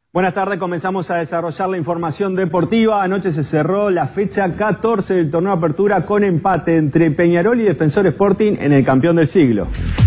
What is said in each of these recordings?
Buenas tardes, comenzamos a desarrollar la información deportiva. Anoche se cerró la fecha 14 del torneo Apertura con empate entre Peñarol y Defensor Sporting en el campeón del siglo.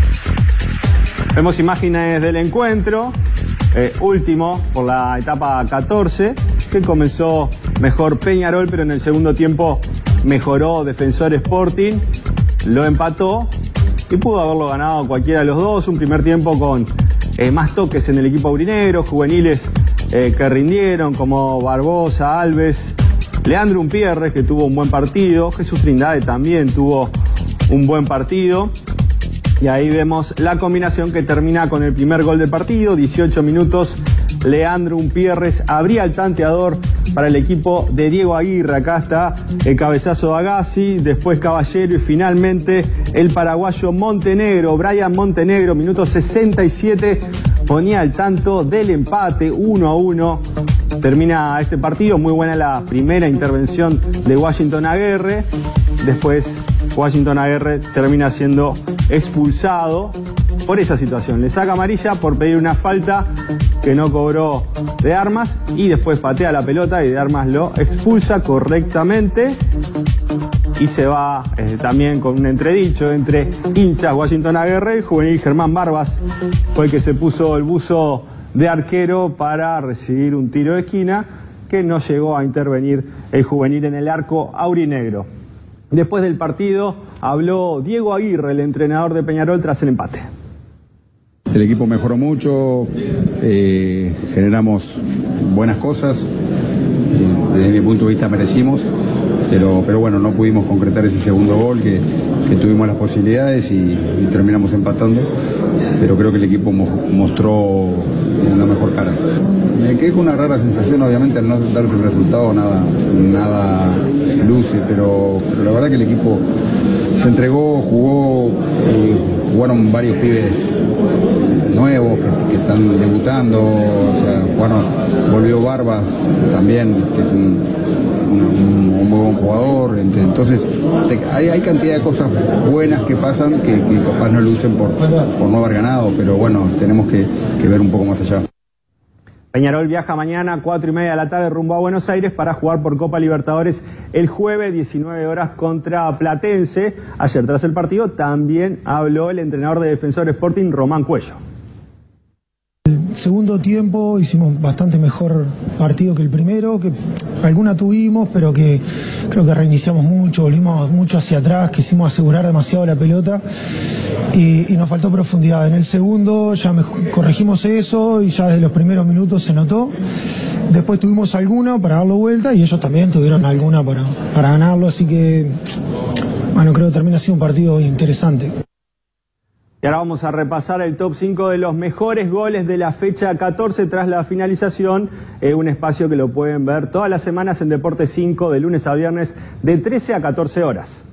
Vemos imágenes del encuentro, último por la etapa 14, que comenzó mejor Peñarol, pero en el segundo tiempo mejoró Defensor Sporting, lo empató y pudo haberlo ganado cualquiera de los dos. Un primer tiempo con más toques en el equipo aurinegro, juveniles que rindieron como Barbosa, Alves, Leandro Umpierres, que tuvo un buen partido, Jesús Trindade también tuvo un buen partido. Y ahí vemos la combinación que termina con el primer gol del partido, 18 minutos, Leandro Umpierres abría el tanteador para el equipo de Diego Aguirre. Acá está el cabezazo de Agassi, después Caballero y finalmente el paraguayo Montenegro, Brian Montenegro, minuto 67, ponía el tanto del empate, 1-1. Termina este partido, muy buena la primera intervención de Washington Aguirre, después Washington Aguirre termina siendo expulsado por esa situación. Le saca amarilla por pedir una falta que no cobró de Armas y después patea la pelota y de Armas lo expulsa correctamente y se va también con un entredicho entre hinchas. Washington Aguirre, el juvenil Germán Barbas fue el que se puso el buzo de arquero para recibir un tiro de esquina que no llegó a intervenir el juvenil en el arco aurinegro. Después del partido habló Diego Aguirre, el entrenador de Peñarol, tras el empate. El equipo mejoró mucho, generamos buenas cosas, desde mi punto de vista merecimos, pero bueno, no pudimos concretar ese segundo gol que tuvimos las posibilidades y terminamos empatando, pero creo que el equipo mostró una mejor cara. Me quedé con una rara sensación, obviamente al no darse el resultado nada luce, pero la verdad que el equipo se entregó, jugaron varios pibes nuevos que están debutando, o sea, volvió Barbas también, que es un muy buen jugador, entonces hay cantidad de cosas buenas que pasan que capaz no lucen por no haber ganado, pero bueno, tenemos que ver un poco más allá. Peñarol viaja mañana a 4:30 de la tarde rumbo a Buenos Aires para jugar por Copa Libertadores el jueves 19 horas contra Platense. Ayer tras el partido también habló el entrenador de Defensor Sporting, Román Cuello. El segundo tiempo hicimos bastante mejor partido que el primero, que alguna tuvimos, pero que creo que reiniciamos mucho, volvimos mucho hacia atrás, quisimos asegurar demasiado la pelota y nos faltó profundidad. En el segundo ya corregimos eso y ya desde los primeros minutos se notó. Después tuvimos alguna para darlo vuelta y ellos también tuvieron alguna para ganarlo, así que bueno, creo que termina siendo un partido interesante. Y ahora vamos a repasar el top 5 de los mejores goles de la fecha 14 tras la finalización. Un espacio que lo pueden ver todas las semanas en Deporte 5 de lunes a viernes de 13 a 14 horas.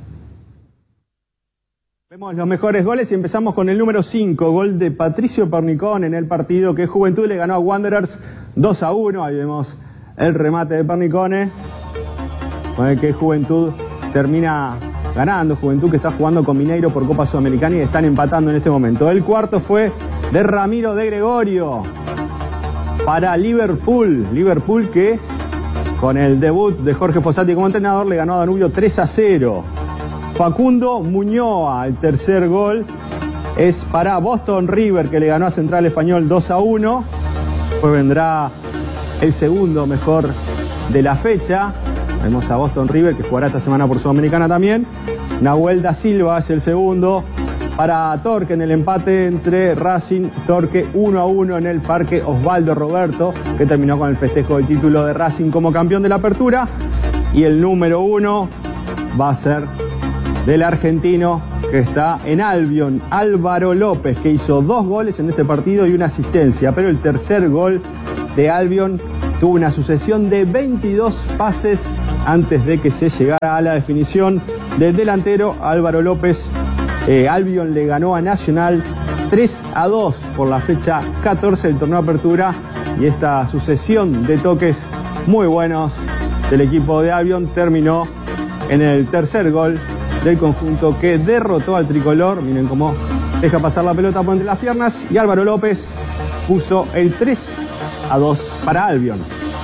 Vemos los mejores goles y empezamos con el número 5, gol de Patricio Pernicón en el partido que Juventud le ganó a Wanderers 2-1. Ahí vemos el remate de Pernicone, con el que Juventud termina ganando. Juventud que está jugando con Mineiro por Copa Sudamericana y están empatando en este momento. El cuarto fue de Ramiro de Gregorio para Liverpool. Liverpool que con el debut de Jorge Fossati como entrenador le ganó a Danubio 3-0. Facundo Muñoa, el tercer gol es para Boston River que le ganó a Central Español 2-1. Después vendrá el segundo mejor de la fecha. Vemos a Boston River que jugará esta semana por Sudamericana también. Nahuel da Silva es el segundo para Torque en el empate entre Racing. Torque 1-1 en el Parque Osvaldo Roberto, que terminó con el festejo del título de Racing como campeón de la Apertura. Y el número 1 va a ser del argentino que está en Albion, Álvaro López, que hizo 2 goles en este partido y una asistencia, pero el tercer gol de Albion tuvo una sucesión de 22 pases antes de que se llegara a la definición del delantero Álvaro López. Albion le ganó a Nacional 3-2 por la fecha 14 del torneo Apertura y esta sucesión de toques muy buenos del equipo de Albion terminó en el tercer gol del conjunto que derrotó al tricolor. Miren cómo deja pasar la pelota por entre las piernas y Álvaro López puso el 3 3-2 para Albion.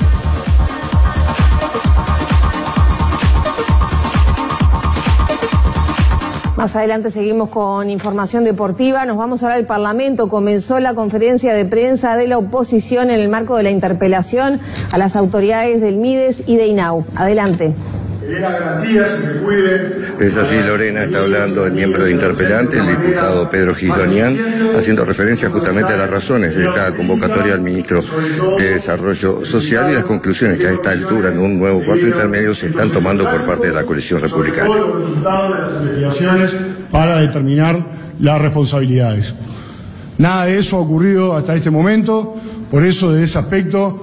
Más adelante seguimos con información deportiva. Nos vamos ahora al Parlamento. Comenzó la conferencia de prensa de la oposición en el marco de la interpelación a las autoridades del MIDES y de INAU. Adelante. Es así, Lorena, está hablando el miembro de interpelante, el diputado Pedro Gisdonian, haciendo referencia justamente a las razones de esta convocatoria al ministro de Desarrollo Social y las conclusiones que a esta altura en un nuevo cuarto intermedio se están tomando por parte de la coalición republicana. Todos los resultados de las investigaciones para determinar las responsabilidades. Nada de eso ha ocurrido hasta este momento, por eso de ese aspecto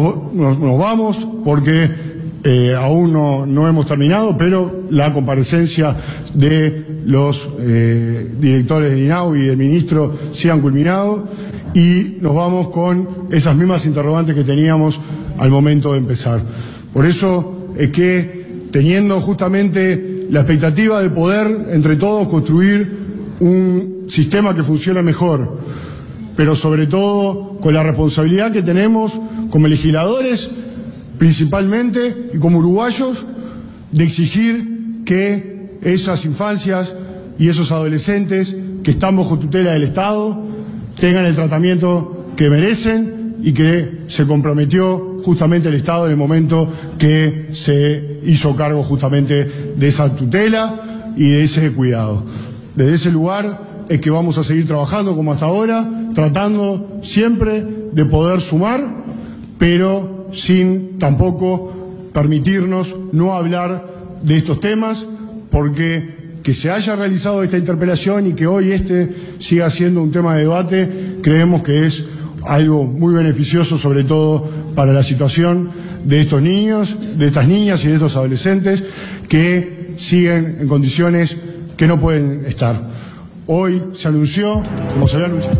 nos vamos, porque aún no hemos terminado, pero la comparecencia de los directores del INAU y del ministro sí han culminado y nos vamos con esas mismas interrogantes que teníamos al momento de empezar. Por eso es que, teniendo justamente la expectativa de poder entre todos construir un sistema que funcione mejor, pero sobre todo con la responsabilidad que tenemos como legisladores, principalmente, y como uruguayos, de exigir que esas infancias y esos adolescentes que están bajo tutela del Estado tengan el tratamiento que merecen y que se comprometió justamente el Estado en el momento que se hizo cargo justamente de esa tutela y de ese cuidado. Desde ese lugar es que vamos a seguir trabajando como hasta ahora, tratando siempre de poder sumar, pero sin tampoco permitirnos no hablar de estos temas, porque que se haya realizado esta interpelación y que hoy siga siendo un tema de debate, creemos que es algo muy beneficioso, sobre todo para la situación de estos niños, de estas niñas y de estos adolescentes que siguen en condiciones que no pueden estar. Hoy se anunció, como se había anunciado,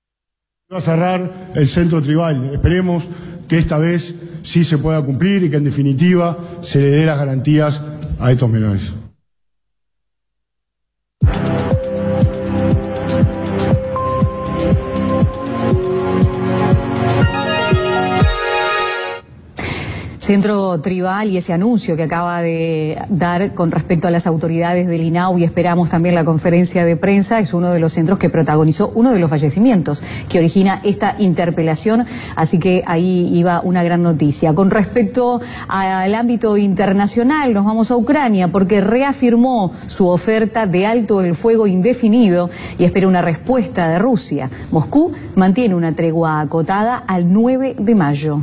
va a cerrar el centro tribal. Esperemos que esta vez sí se pueda cumplir y que en definitiva se le dé las garantías a estos menores. Centro Tribal y ese anuncio que acaba de dar con respecto a las autoridades del INAU, y esperamos también la conferencia de prensa, es uno de los centros que protagonizó uno de los fallecimientos que origina esta interpelación, así que ahí iba una gran noticia. Con respecto al ámbito internacional, nos vamos a Ucrania porque reafirmó su oferta de alto el fuego indefinido y espera una respuesta de Rusia. Moscú mantiene una tregua acotada al 9 de mayo.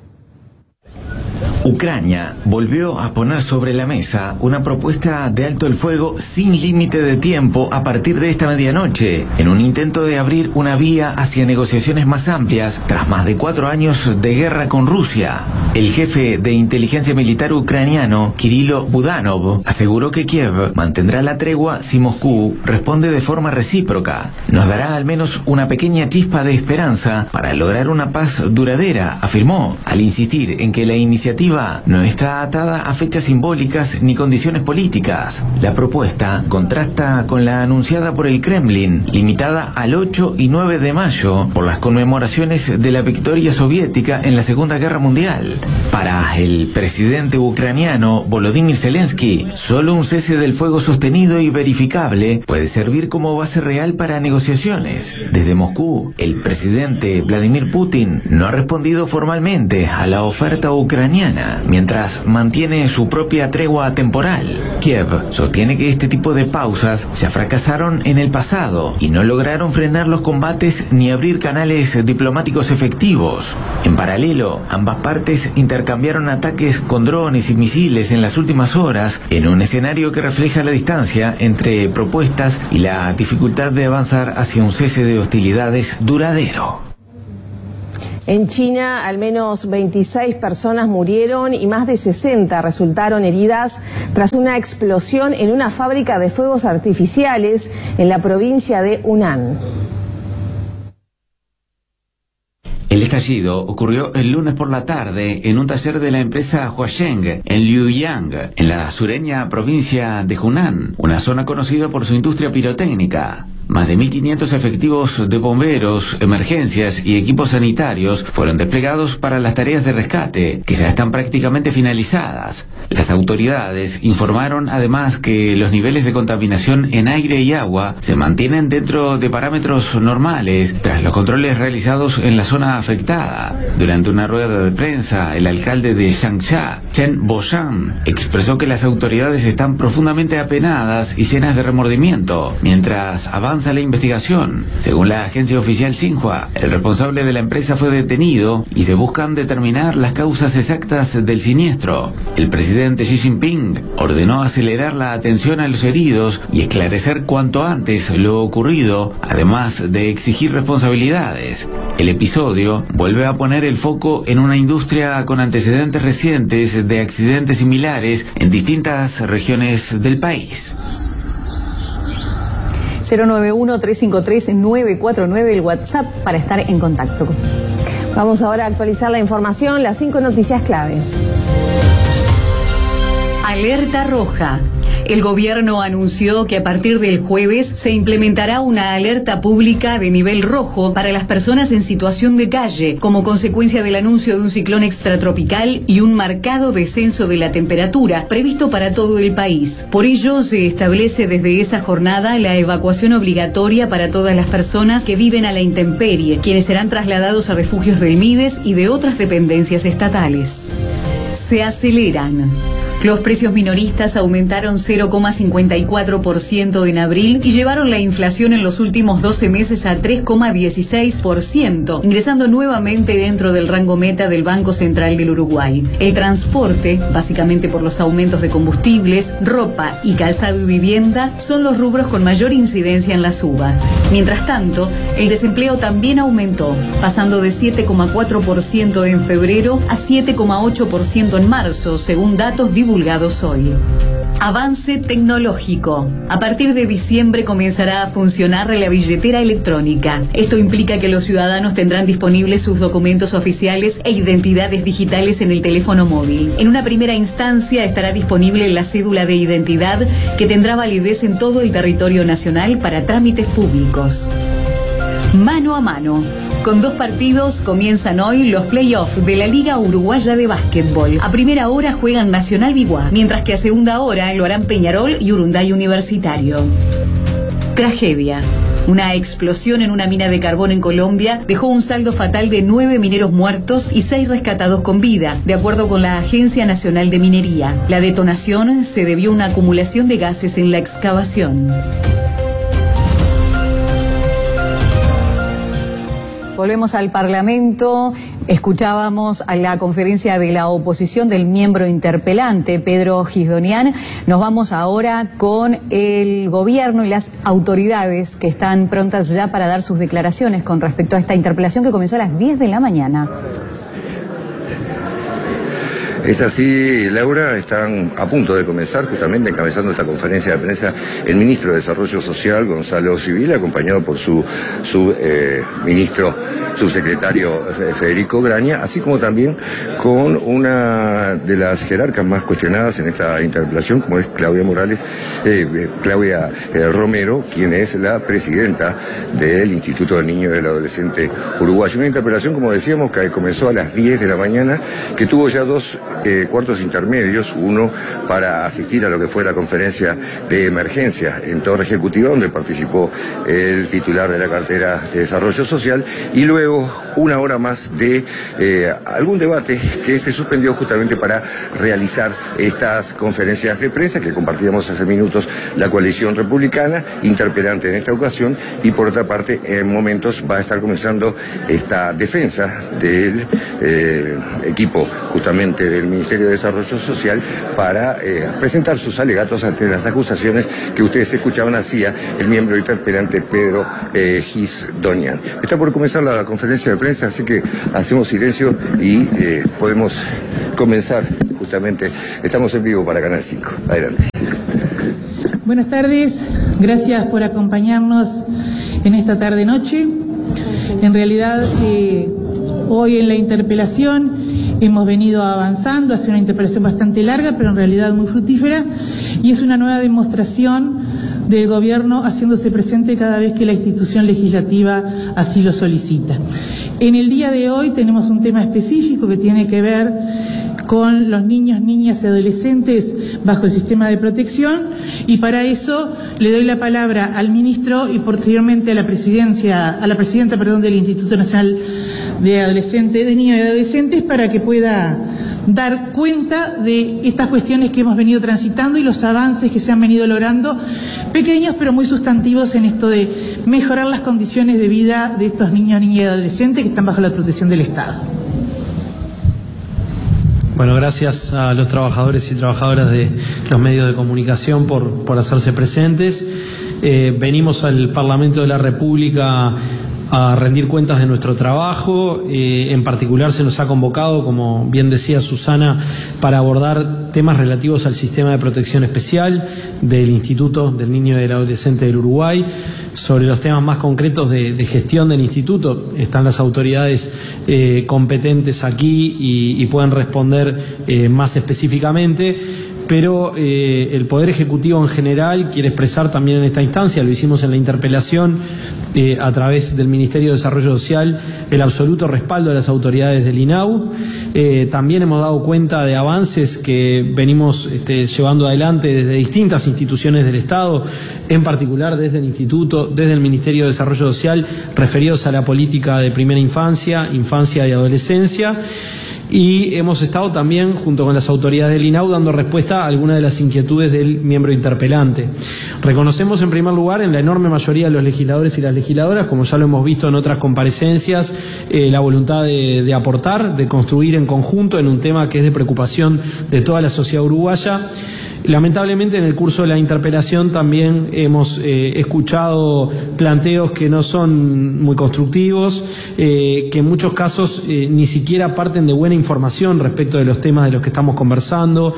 Ucrania volvió a poner sobre la mesa una propuesta de alto el fuego sin límite de tiempo a partir de esta medianoche, en un intento de abrir una vía hacia negociaciones más amplias tras más de 4 años de guerra con Rusia. El jefe de inteligencia militar ucraniano, Kirilo Budanov, aseguró que Kiev mantendrá la tregua si Moscú responde de forma recíproca. Nos dará al menos una pequeña chispa de esperanza para lograr una paz duradera, afirmó, al insistir en que la iniciativa no está atada a fechas simbólicas ni condiciones políticas. La propuesta contrasta con la anunciada por el Kremlin, limitada al 8 y 9 de mayo por las conmemoraciones de la victoria soviética en la Segunda Guerra Mundial. Para el presidente ucraniano Volodymyr Zelensky, solo un cese del fuego sostenido y verificable puede servir como base real para negociaciones. Desde Moscú, el presidente Vladimir Putin no ha respondido formalmente a la oferta ucraniana, mientras mantiene su propia tregua temporal. Kiev sostiene que este tipo de pausas ya fracasaron en el pasado y no lograron frenar los combates ni abrir canales diplomáticos efectivos. En paralelo, ambas partes intercambiaron ataques con drones y misiles en las últimas horas, en un escenario que refleja la distancia entre propuestas y la dificultad de avanzar hacia un cese de hostilidades duradero. En China, al menos 26 personas murieron y más de 60 resultaron heridas tras una explosión en una fábrica de fuegos artificiales en la provincia de Hunan. El estallido ocurrió el lunes por la tarde en un taller de la empresa Huasheng, en Liuyang, en la sureña provincia de Hunan, una zona conocida por su industria pirotécnica. Más de 1.500 efectivos de bomberos, emergencias y equipos sanitarios fueron desplegados para las tareas de rescate, que ya están prácticamente finalizadas. Las autoridades informaron además que los niveles de contaminación en aire y agua se mantienen dentro de parámetros normales tras los controles realizados en la zona afectada. Durante una rueda de prensa, el alcalde de Changsha, Chen Boshan, expresó que las autoridades están profundamente apenadas y llenas de remordimiento mientras avanza la investigación. Según la agencia oficial Xinhua, el responsable de la empresa fue detenido y se buscan determinar las causas exactas del siniestro. El presidente Xi Jinping ordenó acelerar la atención a los heridos y esclarecer cuanto antes lo ocurrido, además de exigir responsabilidades. El episodio vuelve a poner el foco en una industria con antecedentes recientes de accidentes similares en distintas regiones del país. 091-353-949, el WhatsApp para estar en contacto. Vamos ahora a actualizar la información, las 5 noticias clave. Alerta roja. El gobierno anunció que a partir del jueves se implementará una alerta pública de nivel rojo para las personas en situación de calle, como consecuencia del anuncio de un ciclón extratropical y un marcado descenso de la temperatura previsto para todo el país. Por ello, se establece desde esa jornada la evacuación obligatoria para todas las personas que viven a la intemperie, quienes serán trasladados a refugios del MIDES y de otras dependencias estatales. Se aceleran. Los precios minoristas aumentaron 0,54% en abril y llevaron la inflación en los últimos 12 meses a 3,16%, ingresando nuevamente dentro del rango meta del Banco Central del Uruguay. El transporte, básicamente por los aumentos de combustibles, ropa y calzado y vivienda, son los rubros con mayor incidencia en la suba. Mientras tanto, el desempleo también aumentó, pasando de 7,4% en febrero a 7,8% en marzo, según datos divulgados hoy. Avance tecnológico. A partir de diciembre comenzará a funcionar la billetera electrónica. Esto implica que los ciudadanos tendrán disponibles sus documentos oficiales e identidades digitales en el teléfono móvil. En una primera instancia estará disponible la cédula de identidad que tendrá validez en todo el territorio nacional para trámites públicos. Mano a mano. Con 2 partidos comienzan hoy los playoffs de la Liga Uruguaya de Básquetbol. A primera hora juegan Nacional Biguá, mientras que a segunda hora lo harán Peñarol y Urunday Universitario. Tragedia. Una explosión en una mina de carbón en Colombia dejó un saldo fatal de 9 mineros muertos y 6 rescatados con vida, de acuerdo con la Agencia Nacional de Minería. La detonación se debió a una acumulación de gases en la excavación. Volvemos al Parlamento. Escuchábamos a la conferencia de la oposición del miembro interpelante, Pedro Gisdonian. Nos vamos ahora con el gobierno y las autoridades que están prontas ya para dar sus declaraciones con respecto a esta interpelación que comenzó a las 10 de la mañana. Es así, Laura, están a punto de comenzar, justamente encabezando esta conferencia de prensa, el ministro de Desarrollo Social, Gonzalo Civil, acompañado por su subsecretario Federico Graña, así como también con una de las jerarcas más cuestionadas en esta interpelación, como es Claudia Romero, quien es la presidenta del Instituto del Niño y del Adolescente Uruguayo. Una interpelación, como decíamos, que comenzó a las 10 de la mañana, que tuvo ya 2 cuartos intermedios, uno para asistir a lo que fue la conferencia de emergencia en Torre Ejecutiva, donde participó el titular de la cartera de Desarrollo Social, y luego 1 hora más de algún debate que se suspendió justamente para realizar estas conferencias de prensa que compartíamos hace minutos la coalición republicana, interpelante en esta ocasión, y por otra parte en momentos va a estar comenzando esta defensa del equipo justamente del Ministerio de Desarrollo Social para presentar sus alegatos ante las acusaciones que ustedes escuchaban hacía el miembro interpelante Pedro Gisdonian. Está por comenzar la conferencia de prensa, así que hacemos silencio y podemos comenzar justamente. Estamos en vivo para Canal 5. Adelante. Buenas tardes, gracias por acompañarnos en esta tarde-noche. En realidad, hoy en la interpelación hemos venido avanzando, ha sido una interpelación bastante larga, pero en realidad muy fructífera, y es una nueva demostración del Gobierno haciéndose presente cada vez que la institución legislativa así lo solicita. En el día de hoy tenemos un tema específico que tiene que ver con los niños, niñas y adolescentes bajo el sistema de protección, y para eso le doy la palabra al ministro y posteriormente a la presidenta del Instituto Nacional de Niños y Adolescentes, para que pueda dar cuenta de estas cuestiones que hemos venido transitando y los avances que se han venido logrando, pequeños pero muy sustantivos en esto de mejorar las condiciones de vida de estos niños, niñas y adolescentes que están bajo la protección del Estado. Bueno, gracias a los trabajadores y trabajadoras de los medios de comunicación por hacerse presentes. Venimos al Parlamento de la República a rendir cuentas de nuestro trabajo. En particular se nos ha convocado, como bien decía Susana, para abordar temas relativos al sistema de protección especial del Instituto del Niño y del Adolescente del Uruguay. Sobre los temas más concretos de gestión del instituto están las autoridades competentes aquí y pueden responder más específicamente. Pero el Poder Ejecutivo en general quiere expresar también en esta instancia, lo hicimos en la interpelación a través del Ministerio de Desarrollo Social, el absoluto respaldo de las autoridades del INAU. También hemos dado cuenta de avances que venimos llevando adelante desde distintas instituciones del Estado, en particular desde el Instituto, desde el Ministerio de Desarrollo Social, referidos a la política de primera infancia, infancia y adolescencia. Y hemos estado también, junto con las autoridades del INAU, dando respuesta a algunas de las inquietudes del miembro interpelante. Reconocemos, en primer lugar, en la enorme mayoría de los legisladores y las legisladoras, como ya lo hemos visto en otras comparecencias, la voluntad de aportar, de construir en conjunto en un tema que es de preocupación de toda la sociedad uruguaya. Lamentablemente, en el curso de la interpelación también hemos escuchado planteos que no son muy constructivos, que en muchos casos ni siquiera parten de buena información respecto de los temas de los que estamos conversando,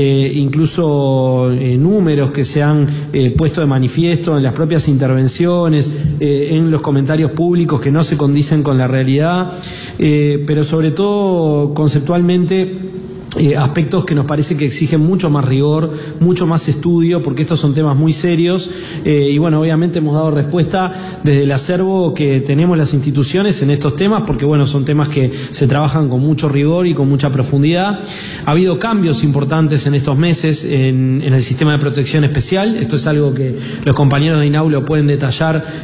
incluso números que se han puesto de manifiesto en las propias intervenciones, en los comentarios públicos que no se condicen con la realidad, pero sobre todo conceptualmente aspectos que nos parece que exigen mucho más rigor, mucho más estudio, porque estos son temas muy serios, y bueno, obviamente hemos dado respuesta desde el acervo que tenemos las instituciones en estos temas, porque bueno, son temas que se trabajan con mucho rigor y con mucha profundidad. Ha habido cambios importantes en estos meses en el sistema de protección especial. Esto es algo que los compañeros de INAU lo pueden detallar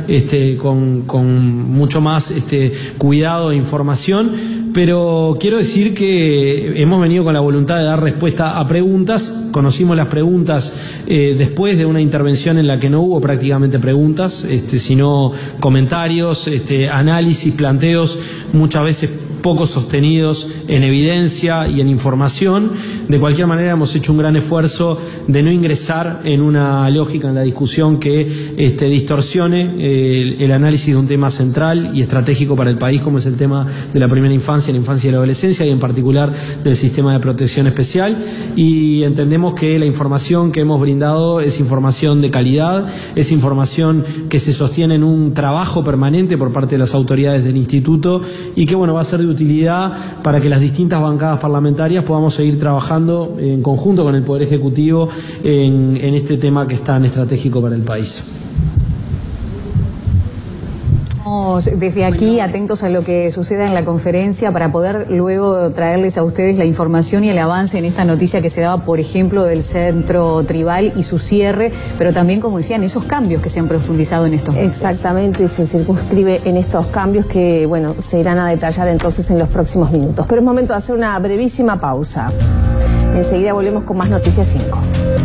con mucho más cuidado e información. Pero quiero decir que hemos venido con la voluntad de dar respuesta a preguntas. Conocimos las preguntas después de una intervención en la que no hubo prácticamente preguntas, sino comentarios, análisis, planteos, muchas veces poco sostenidos en evidencia y en información. De cualquier manera, hemos hecho un gran esfuerzo de no ingresar en una lógica en la discusión que distorsione el análisis de un tema central y estratégico para el país, como es el tema de la primera infancia, la infancia y la adolescencia, y en particular del sistema de protección especial. Y entendemos que la información que hemos brindado es información de calidad, es información que se sostiene en un trabajo permanente por parte de las autoridades del instituto, y que bueno, va a ser de utilidad para que las distintas bancadas parlamentarias podamos seguir trabajando en conjunto con el Poder Ejecutivo en este tema que es tan estratégico para el país. Desde aquí atentos a lo que suceda en la conferencia para poder luego traerles a ustedes la información y el avance en esta noticia que se daba, por ejemplo, del centro tribal y su cierre, pero también, como decían, esos cambios que se han profundizado en estos meses. Exactamente, se circunscribe en estos cambios que, bueno, se irán a detallar entonces en los próximos minutos. Pero es momento de hacer una brevísima pausa. Enseguida volvemos con más Noticias 5.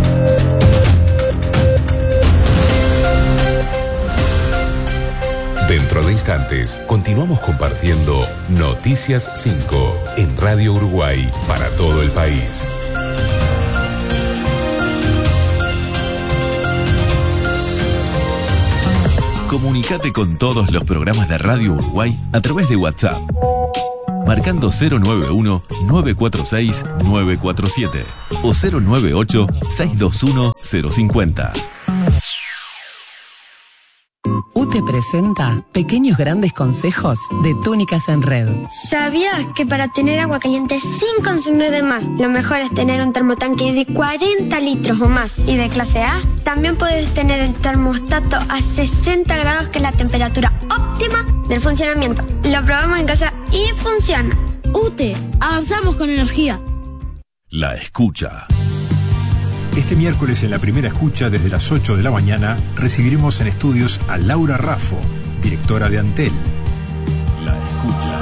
Dentro de instantes, continuamos compartiendo Noticias 5 en Radio Uruguay para todo el país. Comunicate con todos los programas de Radio Uruguay a través de WhatsApp, marcando 091-946-947 o 098-621-050. UTE presenta Pequeños Grandes Consejos de Túnicas en Red. ¿Sabías que para tener agua caliente sin consumir de más, lo mejor es tener un termotanque de 40 litros o más y de clase A? También puedes tener el termostato a 60 grados, que es la temperatura óptima del funcionamiento. Lo probamos en casa y funciona. UTE, avanzamos con energía. La escucha. Este miércoles en la primera escucha, desde las 8 de la mañana, recibiremos en estudios a Laura Raffo, directora de Antel. La escucha.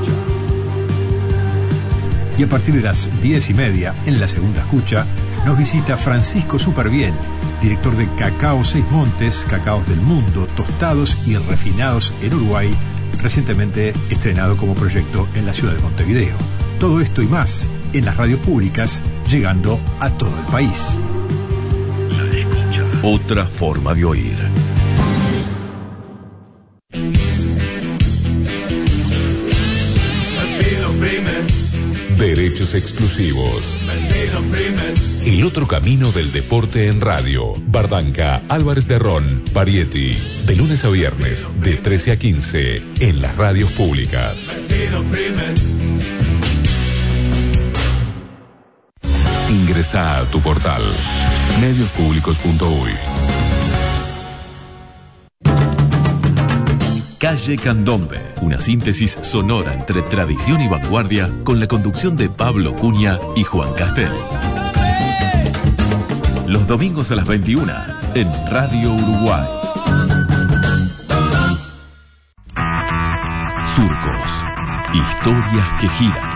Y a partir de las 10:30, en la segunda escucha, nos visita Francisco Superbiel, director de Cacao Seis Montes, cacaos del mundo, tostados y refinados en Uruguay, recientemente estrenado como proyecto en la ciudad de Montevideo. Todo esto y más en las radios públicas, llegando a todo el país. La escucha. Otra forma de oír. Derechos exclusivos. El otro camino del deporte en radio. Bardanca, Álvarez de Ron, Parietti. De lunes a viernes, de 13 a 15, en las radios públicas. Ingresa a tu portal mediospublicos.uy. Calle Candombe, una síntesis sonora entre tradición y vanguardia, con la conducción de Pablo Cunha y Juan Castel. Los domingos a las 21 en Radio Uruguay. Surcos, historias que giran.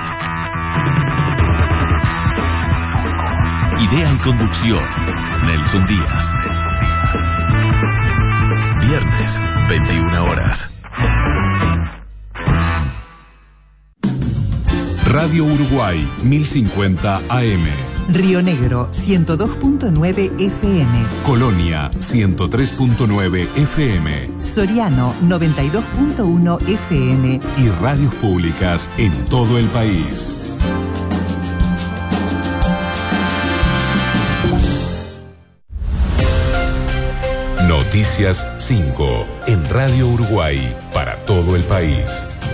Idea y conducción, Nelson Díaz. Viernes, 21 horas. Radio Uruguay, 1050 AM. Río Negro, 102.9 FM. Colonia, 103.9 FM. Soriano, 92.1 FM. Y radios públicas en todo el país. Noticias 5 en Radio Uruguay para todo el país.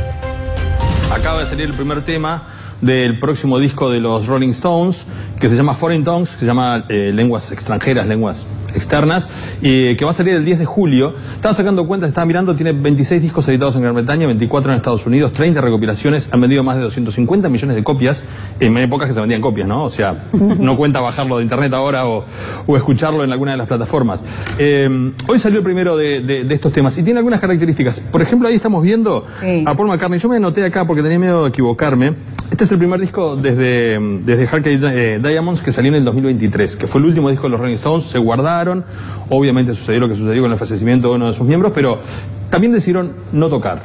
Acaba de salir el primer tema del próximo disco de los Rolling Stones, que se llama Foreign Tongues, que se llama lenguas extranjeras, lenguas externas, y que va a salir el 10 de julio. Estaba sacando cuentas, estaba mirando, tiene 26 discos editados en Gran Bretaña, 24 en Estados Unidos, 30 recopilaciones, han vendido más de 250 millones de copias, en épocas que se vendían copias, ¿no? O sea, no cuenta bajarlo de internet ahora o escucharlo en alguna de las plataformas. Hoy salió el primero de estos temas y tiene algunas características. Por ejemplo, ahí estamos viendo a Paul McCartney. Yo me anoté acá porque tenía miedo de equivocarme. Este es el primer disco desde Hard Diamonds, que salió en el 2023, que fue el último disco de los Rolling Stones. Se guardaron, obviamente sucedió lo que sucedió con el fallecimiento de uno de sus miembros, pero también decidieron no tocar.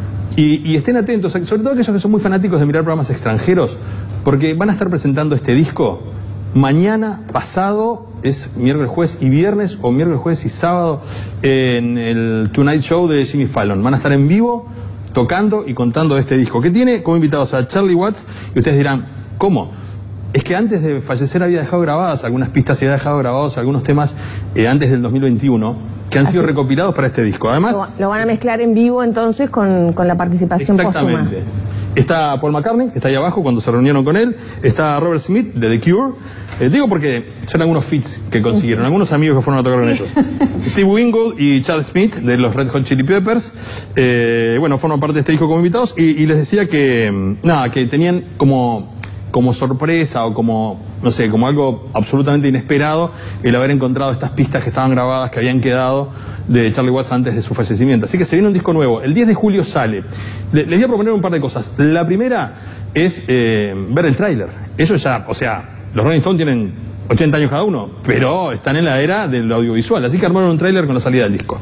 Y estén atentos, sobre todo aquellos que son muy fanáticos de mirar programas extranjeros, porque van a estar presentando este disco mañana, pasado, es miércoles, jueves y viernes, o miércoles, jueves y sábado, en el Tonight Show de Jimmy Fallon. Van a estar en vivo tocando y contando este disco, que tiene como invitados a Charlie Watts, y ustedes dirán, ¿cómo? Es que antes de fallecer había dejado grabadas algunas pistas y había dejado grabados algunos temas antes del 2021 que han sido recopilados para este disco. Además, lo van a mezclar en vivo entonces con la participación póstuma. Exactamente. Está Paul McCartney, que está ahí abajo cuando se reunieron con él. Está Robert Smith de The Cure. Digo porque son algunos feats que consiguieron, algunos amigos que fueron a tocar con ellos. Steve Wingold y Chad Smith de los Red Hot Chili Peppers, bueno, forman parte de este disco como invitados, y les decía que, nada, que tenían como sorpresa o como, no sé, como algo absolutamente inesperado el haber encontrado estas pistas que estaban grabadas, que habían quedado de Charlie Watts antes de su fallecimiento. Así que se viene un disco nuevo. El 10 de julio sale. Les voy a proponer un par de cosas. La primera es ver el tráiler. Ellos ya, o sea, los Rolling Stones tienen 80 años cada uno, pero están en la era del audiovisual. Así que armaron un tráiler con la salida del disco.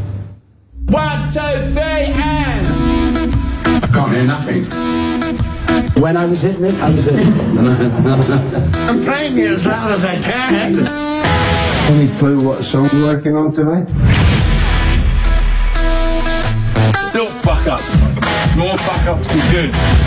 1, 2, 3, and... I can't hear nothing. When I was hitting it, I was hitting it. I'm playing it as loud as I can. Any clue what song we're working on tonight? Still fuck ups. More fuck ups than good.